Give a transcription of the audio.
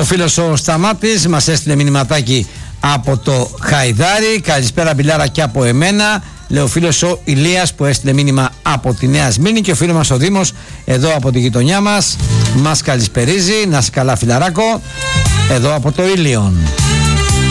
Ο φίλος ο Σταμάτης μας έστειλε μηνυματάκι από το Χαϊδάρι. Καλησπέρα Μπιλάρα και από εμένα. Λέει ο φίλος ο Ηλίας που έστειλε μήνυμα από τη Νέα Σμύρνη. Και ο φίλος μας ο Δήμος εδώ από τη γειτονιά μας μας καλησπερίζει. Να είσαι καλά φιλαράκο. Εδώ από το Ήλιον.